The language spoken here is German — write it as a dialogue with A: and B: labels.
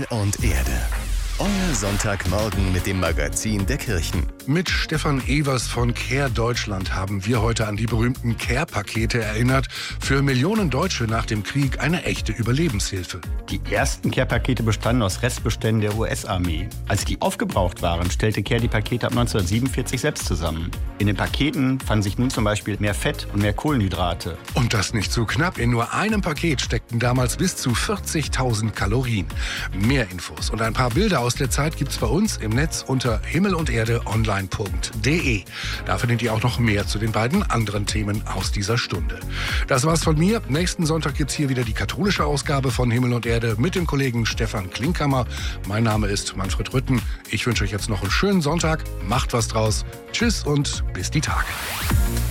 A: Himmel und Erde. Euer Sonntagmorgen mit dem Magazin der Kirchen.
B: Mit Stefan Evers von Care Deutschland haben wir heute an die berühmten Care-Pakete erinnert. Für Millionen Deutsche nach dem Krieg eine echte Überlebenshilfe.
C: Die ersten Care-Pakete bestanden aus Restbeständen der US-Armee. Als die aufgebraucht waren, stellte Care die Pakete ab 1947 selbst zusammen. In den Paketen fanden sich nun zum Beispiel mehr Fett und mehr Kohlenhydrate.
B: Und das nicht so knapp. In nur einem Paket steckten damals bis zu 40.000 Kalorien. Mehr Infos und ein paar Bilder aus der Zeit gibt's bei uns im Netz unter himmelunderdeonline.de. Da findet ihr auch noch mehr zu den beiden anderen Themen aus dieser Stunde. Das war's von mir. Nächsten Sonntag gibt's hier wieder die katholische Ausgabe von Himmel und Erde mit dem Kollegen Stefan Klinkhammer. Mein Name ist Manfred Rütten. Ich wünsche euch jetzt noch einen schönen Sonntag. Macht was draus. Tschüss und bis die Tage.